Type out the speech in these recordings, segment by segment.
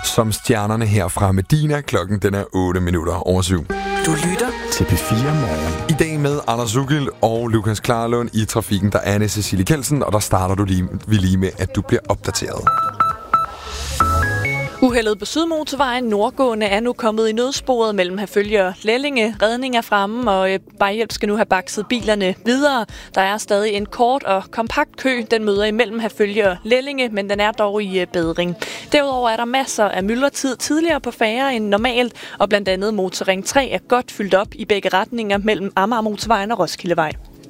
som stjernerne her fra Medina. Klokken den er 7:08. Du lytter til P4 Morgen. I dag med Anders Ugild og Lukas Klarlund i trafikken, der er Anne-Cecilie Kelsen, og der starter vi lige med, at du bliver opdateret. Uheldet på Sydmotorvejen nordgående er nu kommet i nødsporet mellem Herfølge og Lellinge. Redning er fremme, og vejhjælp skal nu have bakset bilerne videre. Der er stadig en kort og kompakt kø. Den møder imellem Herfølge og Lellinge, men den er dog i bedring. Derudover er der masser af myldretid tidligere på færre end normalt, og blandt andet Motorring 3 er godt fyldt op i begge retninger mellem Amagermotorvejen og Roskildevej.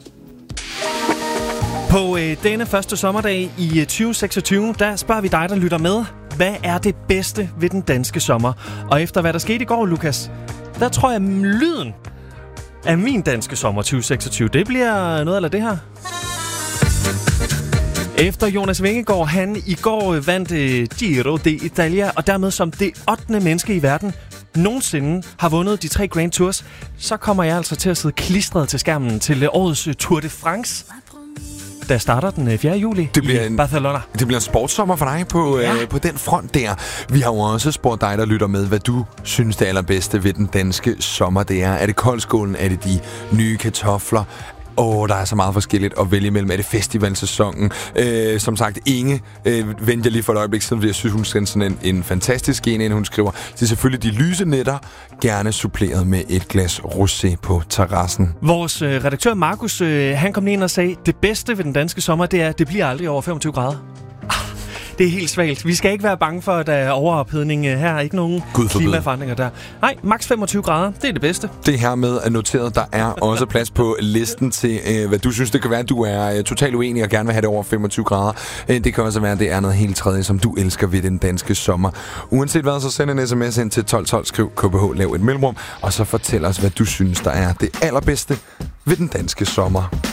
På denne første sommerdag i 2026, der spørger vi dig, der lytter med. Hvad er det bedste ved den danske sommer? Og efter hvad der skete i går, Lukas, der tror jeg, lyden af min danske sommer 2026, det bliver noget af det her. Efter Jonas Vingegaard, han i går vandt Giro d'Italia, og dermed som det 8. menneske i verden nogensinde har vundet de 3 Grand Tours, så kommer jeg altså til at sidde klistret til skærmen til årets Tour de France, der starter den 4. juli i Barcelona. Det bliver en sportssommer for dig på den front der. Vi har jo også spurgt dig, der lytter med, hvad du synes det allerbedste ved den danske sommer det er. Er det koldskålen? Er det de nye kartofler? Der er så meget forskelligt at vælge imellem. Er det festivalsæsonen? Som sagt, Inge venter jeg lige for et øjeblik siden, fordi jeg synes, hun sendte sådan en fantastisk en, hun skriver. Det er selvfølgelig de lyse nætter, gerne suppleret med et glas rosé på terrassen. Vores redaktør Markus, han kom ind og sagde, det bedste ved den danske sommer, det er, det bliver aldrig over 25 grader. Det er helt svagt. Vi skal ikke være bange for, at der er overophedning her. Ikke nogen klimaforandringer der. Nej, maks 25 grader. Det er det bedste. Det her med er noteret. Der er også plads på listen til, hvad du synes, det kan være. Du er totalt uenig og gerne vil have det over 25 grader. Det kan også være, at det er noget helt tredje, som du elsker ved den danske sommer. Uanset hvad, så send en sms ind til 1212. Skriv KBH, lav et mellemrum, og så fortæl os, hvad du synes, der er det allerbedste ved den danske sommer.